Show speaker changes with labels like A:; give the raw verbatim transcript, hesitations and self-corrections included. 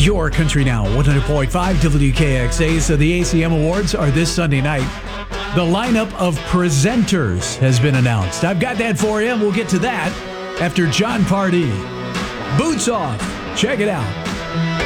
A: Your Country Now, one hundred point five W K X A. So the A C M Awards are this Sunday night. The lineup of presenters has been announced. I've got that for you. We'll get to that after John Pardee. Boots Off. Check it out.